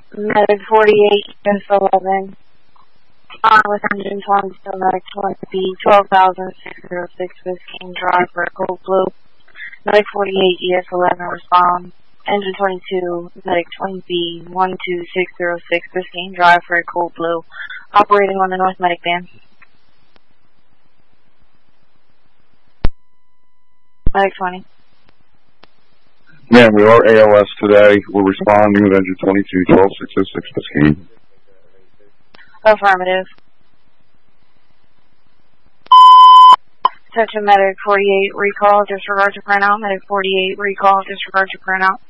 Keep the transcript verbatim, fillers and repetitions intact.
Medic forty-eight, U S eleven. On with engine twenty-two, Medic twenty, twelve thousand six hundred six Biscayne Drive for Cold Blue. Medic forty-eight, U S eleven, respond. Engine twenty-two, Medic twenty B, one two six zero six Biscayne Drive for Cold Blue. Operating on the North Medic band. Medic twenty. Yeah, we are A L S today. We're responding with engine twenty-two, twelve six oh six Biscayne. Affirmative. Attention Medic forty-eight, recall, disregard your printout. Medic forty-eight, recall, disregard your printout.